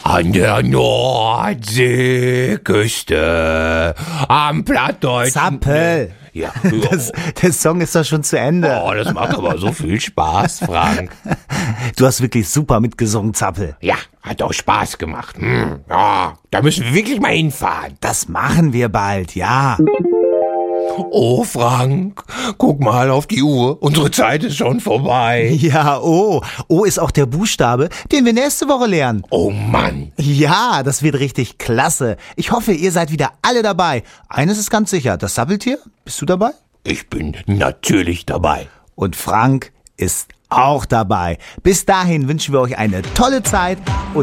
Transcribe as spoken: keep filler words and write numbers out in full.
An der Nordseeküste, am plattdeutschen... Zappel. Ja, Das, der Song ist doch schon zu Ende. oh, das macht aber so viel Spaß, Frank. Du hast wirklich super mitgesungen, Zappel. Ja, hat auch Spaß gemacht. Hm, ja, da müssen wir wirklich mal hinfahren. Das machen wir bald, ja. Oh, Frank, guck mal auf die Uhr. Unsere Zeit ist schon vorbei. Ja, O. O ist auch der Buchstabe, den wir nächste Woche lernen. Oh Mann. Ja, das wird richtig klasse. Ich hoffe, ihr seid wieder alle dabei. Eines ist ganz sicher, das Sappeltier, bist du dabei? Ich bin natürlich dabei. Und Frank ist auch dabei. Bis dahin wünschen wir euch eine tolle Zeit und